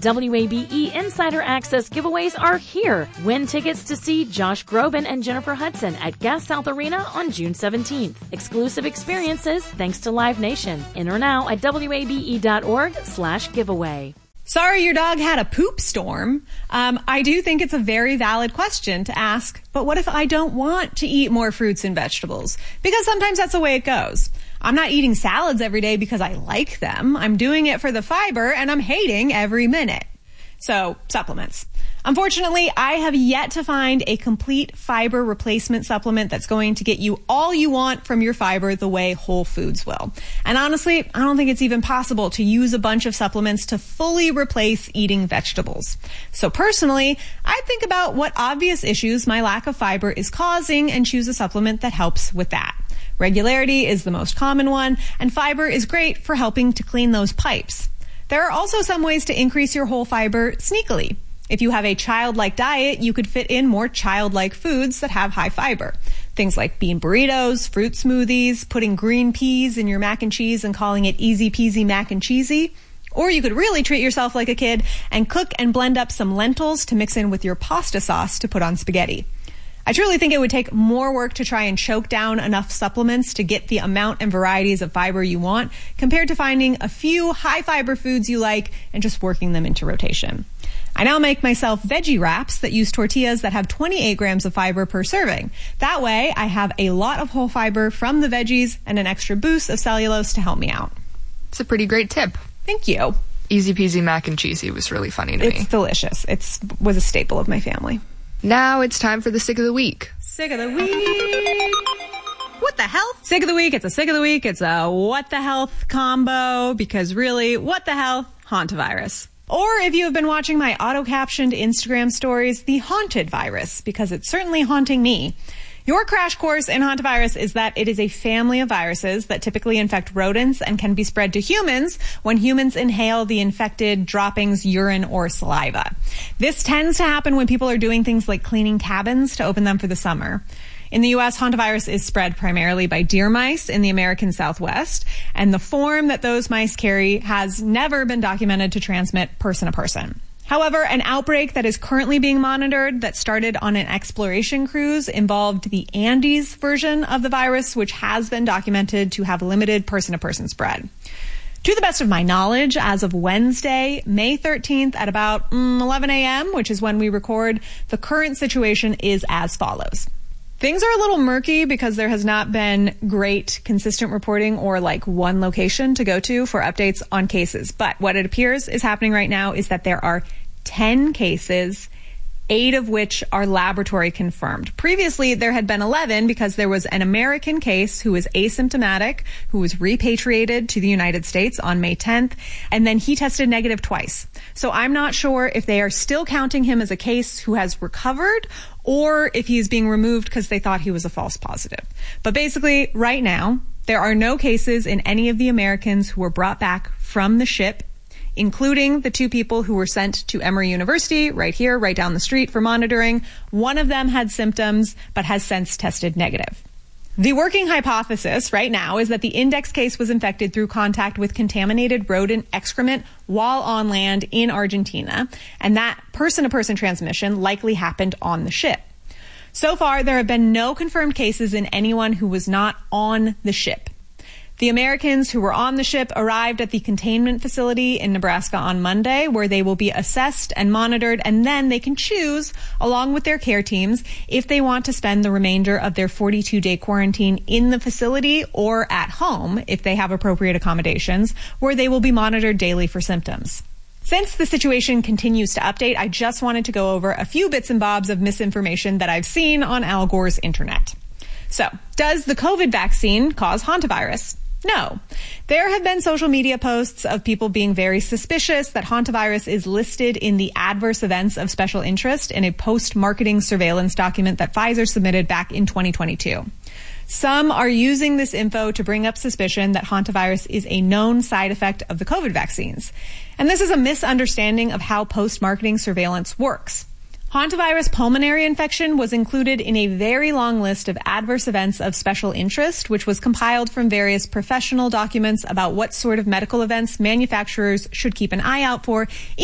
WABE Insider Access giveaways are here. Win tickets to see Josh Groban and Jennifer Hudson at Gas South Arena on June 17th. Exclusive experiences thanks to Live Nation. Enter now at wabe.org/giveaway. Sorry your dog had a poop storm. I do think it's a very valid question to ask, but what if I don't want to eat more fruits and vegetables? Because sometimes that's the way it goes. I'm not eating salads every day because I like them. I'm doing it for the fiber and I'm hating every minute. So, supplements. Unfortunately, I have yet to find a complete fiber replacement supplement that's going to get you all you want from your fiber the way Whole Foods will. And honestly, I don't think it's even possible to use a bunch of supplements to fully replace eating vegetables. So personally, I think about what obvious issues my lack of fiber is causing and choose a supplement that helps with that. Regularity is the most common one, and fiber is great for helping to clean those pipes. There are also some ways to increase your whole fiber sneakily. If you have a childlike diet, you could fit in more childlike foods that have high fiber. Things like bean burritos, fruit smoothies, putting green peas in your mac and cheese and calling it easy peasy mac and cheesy. Or you could really treat yourself like a kid and cook and blend up some lentils to mix in with your pasta sauce to put on spaghetti. I truly think it would take more work to try and choke down enough supplements to get the amount and varieties of fiber you want compared to finding a few high fiber foods you like and just working them into rotation. I now make myself veggie wraps that use tortillas that have 28 grams of fiber per serving. That way, I have a lot of whole fiber from the veggies and an extra boost of cellulose to help me out. It's a pretty great tip. Thank you. Easy peasy mac and cheesy was really funny to me. It's delicious. It was a staple of my family. Now it's time for the Sick of the Week. Sick of the Week. What the health? Sick of the Week. It's a Sick of the Week. It's a what the health combo because really, what the health? Hantavirus. Or if you have been watching my auto-captioned Instagram stories, the haunted virus, because it's certainly haunting me. Your crash course in hantavirus is that it is a family of viruses that typically infect rodents and can be spread to humans when humans inhale the infected droppings, urine, or saliva. This tends to happen when people are doing things like cleaning cabins to open them for the summer. In the U.S., hantavirus is spread primarily by deer mice in the American Southwest, and the form that those mice carry has never been documented to transmit person to person. However, an outbreak that is currently being monitored that started on an exploration cruise involved the Andes version of the virus, which has been documented to have limited person-to-person spread. To the best of my knowledge, as of Wednesday, May 13th at about 11 a.m., which is when we record, the current situation is as follows. Things are a little murky because there has not been great consistent reporting or like one location to go to for updates on cases. But what it appears is happening right now is that there are 10 cases, 8 of which are laboratory confirmed. Previously, there had been 11 because there was an American case who was asymptomatic, who was repatriated to the United States on May 10th, and then he tested negative twice. So I'm not sure if they are still counting him as a case who has recovered or if he is being removed because they thought he was a false positive. But basically, right now, there are no cases in any of the Americans who were brought back from the ship, including the 2 people who were sent to Emory University right here, right down the street for monitoring. One of them had symptoms, but has since tested negative. The working hypothesis right now is that the index case was infected through contact with contaminated rodent excrement while on land in Argentina, and that person-to-person transmission likely happened on the ship. So far, there have been no confirmed cases in anyone who was not on the ship. The Americans who were on the ship arrived at the containment facility in Nebraska on Monday, where they will be assessed and monitored, and then they can choose, along with their care teams, if they want to spend the remainder of their 42-day quarantine in the facility or at home, if they have appropriate accommodations, where they will be monitored daily for symptoms. Since the situation continues to update, I just wanted to go over a few bits and bobs of misinformation that I've seen on Al Gore's internet. So, does the COVID vaccine cause hantavirus? No. There have been social media posts of people being very suspicious that hantavirus is listed in the adverse events of special interest in a post-marketing surveillance document that Pfizer submitted back in 2022. Some are using this info to bring up suspicion that hantavirus is a known side effect of the COVID vaccines. And this is a misunderstanding of how post-marketing surveillance works. Hantavirus pulmonary infection was included in a very long list of adverse events of special interest, which was compiled from various professional documents about what sort of medical events manufacturers should keep an eye out for